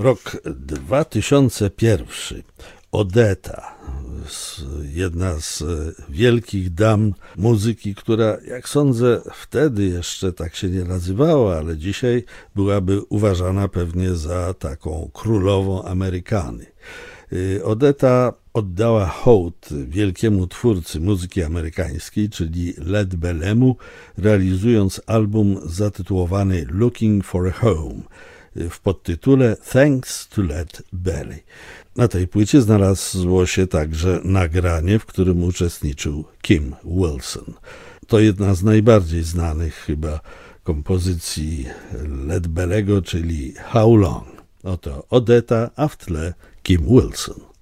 Rok 2001. Odetta, jedna z wielkich dam muzyki, która, jak sądzę, wtedy jeszcze tak się nie nazywała, ale dzisiaj byłaby uważana pewnie za taką królową Amerykany. Odetta oddała hołd wielkiemu twórcy muzyki amerykańskiej, czyli Led Belemu, realizując album zatytułowany Looking for a Home w podtytule Thanks to Led Belly. Na tej płycie znalazło się także nagranie, w którym uczestniczył Kim Wilson. To jedna z najbardziej znanych chyba kompozycji Led Bellego, czyli How Long. Oto Odetta, a w tle Kim Wilson.